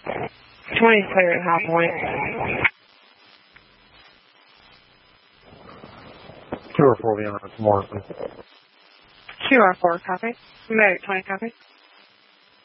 20 clear at High Point. 2 or 4 beyond Morrison. 2 or 4, copy. Medic 20, copy.